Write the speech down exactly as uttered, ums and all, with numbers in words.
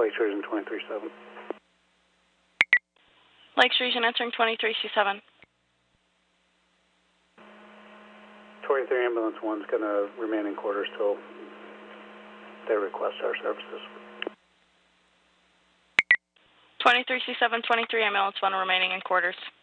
Lakeshore Region twenty-three seven. Lakeshore Region answering twenty-three C seven. twenty-three Ambulance one is going to remain in quarters till they request our services. twenty-three C seven, twenty-three Ambulance one remaining in quarters.